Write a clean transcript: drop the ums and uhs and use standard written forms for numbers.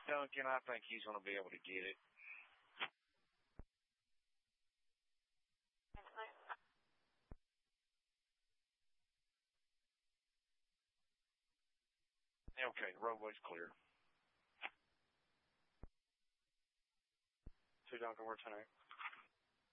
Duncan, I think he's going to be able to get it. Okay, the roadway's clear. 2 Duncan, we're 10-8.